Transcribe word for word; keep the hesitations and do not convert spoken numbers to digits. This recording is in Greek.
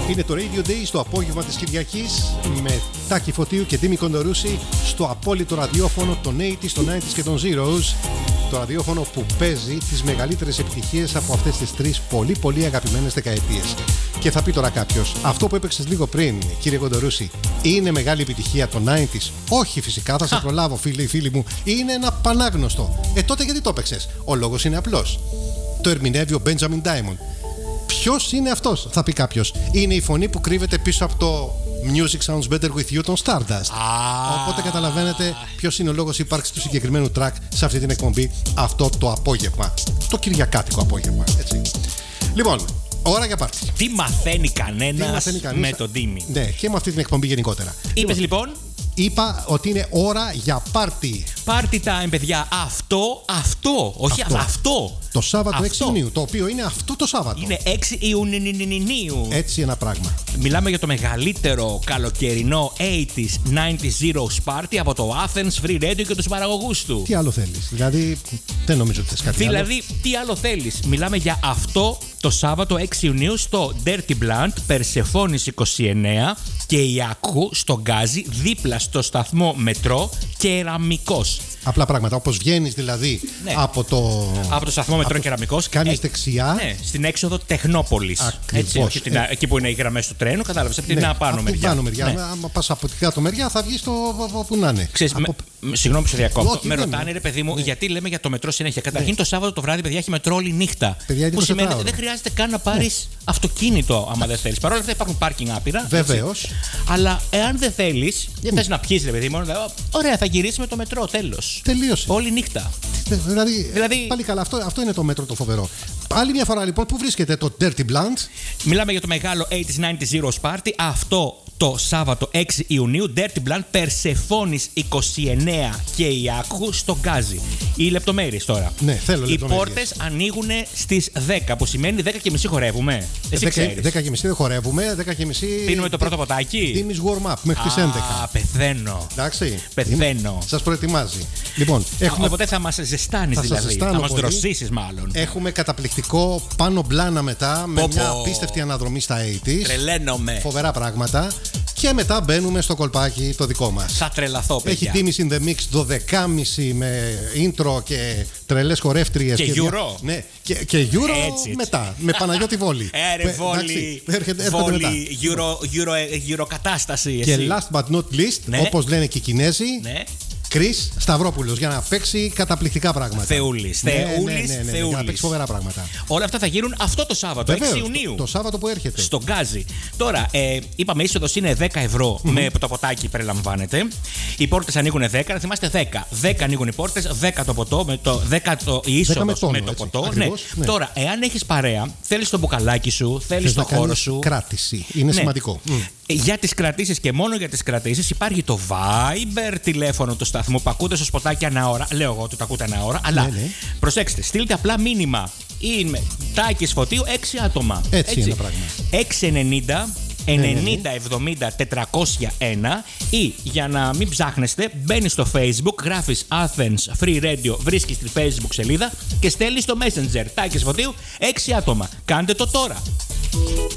Είναι το Radio Day στο απόγευμα της Κυριακής με Τάκη Φωτίου και Τίμη Κοντορούση στο απόλυτο ραδιόφωνο των ογδόντα, των ενενήντα και των Zeros. Το ραδιόφωνο που παίζει τις μεγαλύτερες επιτυχίες από αυτές τις τρεις πολύ πολύ αγαπημένες δεκαετίες. Και θα πει τώρα κάποιος, αυτό που έπαιξες λίγο πριν, κύριε Κοντορούση, είναι μεγάλη επιτυχία των ενενήντα? Όχι, φυσικά, θα σε προλάβω, φίλοι, φίλοι μου. Είναι ένα πανάγνωστο. Ε, τότε γιατί το έπαιξες? Ο λόγος είναι απλός. Το ερμηνεύει ο Benjamin Diamond. Ποιος είναι αυτός, θα πει κάποιος. Είναι η φωνή που κρύβεται πίσω από το Music Sounds Better With You των Stardust. Ah. Οπότε καταλαβαίνετε ποιος είναι ο λόγος ύπαρξης του συγκεκριμένου track σε αυτή την εκπομπή αυτό το απόγευμα. Το κυριακάτικο απόγευμα, έτσι. Λοιπόν, ώρα για πάρτι. Τι μαθαίνει κανένας με τον Τίμη. Ναι, και με αυτή την εκπομπή γενικότερα. Είπες λοιπόν. Είπα ότι είναι ώρα για πάρτι. Party time, παιδιά. Αυτό, αυτό, όχι αυτό. αυτό. Το Σάββατο αυτό. έξι Ιουνίου, το οποίο είναι αυτό το Σάββατο. Είναι έξι Ιουνίου. Έτσι ένα πράγμα. Μιλάμε για το μεγαλύτερο καλοκαιρινό ογδόντα, ενενήντα Zeros Party από το Athens Free Radio και τους παραγωγούς του. Τι άλλο θέλεις? Δηλαδή, δεν νομίζω ότι θες κάτι δηλαδή, άλλο. Δηλαδή, τι άλλο θέλεις? Μιλάμε για αυτό το Σάββατο έξι Ιουνίου στο Dirty Blunt, Persepolis είκοσι εννέα και Ιακού στο Γκάζι, δίπλα στο σταθμό μετρό Κεραμικός. Απλά πράγματα. Όπως βγαίνεις δηλαδή ναι. από το. Από το σταθμό μετρό Κεραμικός. Κάνεις ε, δεξιά. Ναι, στην έξοδο Τεχνόπολης. Έτσι, όχι, την, ε. εκεί που είναι οι γραμμές του τρένου, κατάλαβες. Από την ναι, πάνω μεριά. Πάνω μεριά. Ναι. Άμα πας από την κάτω μεριά, θα βγεις όπου να είναι. Ξέρεις, από... με, συγγνώμη που σε διακόπτω. Όχι, με ρωτάνε, ρε παιδί μου, ναι. γιατί λέμε για το μετρό συνέχεια. Καταρχήν ναι. το Σάββατο το βράδυ, παιδιά, έχει μετρό όλη νύχτα. Παιδιά, που σημαίνει ότι δεν χρειάζεται καν να πάρεις ναι. αυτοκίνητο, άμα δεν θέλεις. Παρ' όλα αυτά υπάρχουν πάρκινγκ άπειρα. Βεβαίως. Αλλά εάν δεν θέλεις, δεν θες να πιεις, ρε παιδί μου, ωραία, θα γυρίσει με το μετρό, τέλος. Τελείωσε. Όλη νύχτα. Δηλαδή, δηλαδή, πάλι καλά, αυτό, αυτό είναι το μέτρο το φοβερό. Άλλη μια φορά λοιπόν, πού βρίσκεται το Dirty Blunt? Μιλάμε για το μεγάλο ογδόντα ενενήντα Zeros Party. Αυτό το Σάββατο έξι Ιουνίου, Dirty Blunt, Persepolis είκοσι εννέα και Ιακού στο Γκάζι. Οι λεπτομέρειες τώρα. Ναι, θέλω λεπτομέρειες. Οι πόρτες ανοίγουν στις δέκα, που σημαίνει δέκα και μισή χορεύουμε. Εσύ ξέρεις. δέκα και μισή δεν χορεύουμε, δέκα και μισή. Πίνουμε το πρώτο ποτάκι. Δίνεις warm up μέχρι τις έντεκα. Α, πεθαίνω. Εντάξει. Πεθαίνω. Σας προετοιμάζει. Λοιπόν, έχουμε... Οπότε θα μας ζεστάνεις θα δηλαδή. Θα μας δροσίσεις μάλλον. Έχουμε καταπληκτικό πάνω μπλάνα μετά με Πω, μια πω. απίστευτη αναδρομή στα ογδόντα. Τρελαίνομαι. Φοβερά πράγματα. Και μετά μπαίνουμε στο κολπάκι το δικό μας. Θα τρελαθώ, παιδιά. Έχει Timmy's in the Mix δώδεκα και μισή με intro και τρελές χορεύτριες. Και, και Euro. Ναι, και, και Euro έτσι, έτσι. μετά. Με Παναγιώτη Βόλη. Έρε Βόλη. Έρχεται Βόλη, Euro, Euro, Euro κατάσταση. Και last but not least, ναι. όπως λένε και οι Κινέζοι. Ναι. Κρίς Σταυρόπουλος για να παίξει καταπληκτικά πράγματα. Θεούλης. Ναι, Θεούλης. Ναι, ναι, ναι, ναι, για να παίξει φοβερά πράγματα. Όλα αυτά θα γίνουν αυτό το Σάββατο, Βεβαίως, έξι Ιουνίου. Το, το Σάββατο που έρχεται. Στο Γκάζι. Τώρα, ε, είπαμε είσοδος είναι δέκα ευρώ mm-hmm. με το ποτάκι περιλαμβάνεται. Οι πόρτες ανοίγουν δέκα. Να θυμάστε δέκα. δέκα ανοίγουν οι πόρτες, δέκα το ποτό, με το, δέκα το είσοδος με, τόνο, με το ποτό. Ακριβώς, ναι. Ναι. Τώρα, εάν έχεις παρέα, θέλεις το μπουκαλάκι σου, θέλεις το χώρο σου. Κράτηση. Είναι ναι. σημαντικό. Mm. Για τις κρατήσεις και μόνο για τις κρατήσεις υπάρχει το Viber τηλέφωνο του σταθμού που ακούτε στο σποτάκι ανά ώρα. Λέω εγώ ότι το ακούτε ανά ώρα. Αλλά ναι, ναι. προσέξτε, στείλτε απλά μήνυμα. Είμαι Τάκης Φωτίου, έξι άτομα. Έτσι, Έτσι. είναι πράγμα. έξι ενενήντα ενενήντα εβδομήντα τετρακόσια ένα ή για να μην ψάχνεστε, μπαίνεις στο Facebook, γράφεις Athens Free Radio, βρίσκεις τη Facebook σελίδα και στέλνεις στο Messenger Τάκης Φωτίου, έξι άτομα. Κάντε το τώρα.